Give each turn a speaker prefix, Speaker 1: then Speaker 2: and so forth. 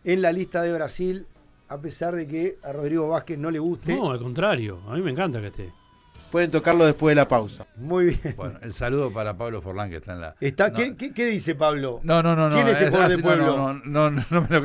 Speaker 1: en la lista de Brasil, a pesar de que a Rodrigo Vázquez no le guste.
Speaker 2: No, al contrario, a mí me encanta que esté.
Speaker 3: Pueden tocarlo después de la pausa.
Speaker 1: Muy bien.
Speaker 4: Bueno, el saludo para Pablo Forlán, que está en la...
Speaker 1: Está,
Speaker 4: no,
Speaker 1: ¿qué dice Pablo?
Speaker 4: No.
Speaker 1: ¿Quién es ese jugador de pueblo?
Speaker 4: No me lo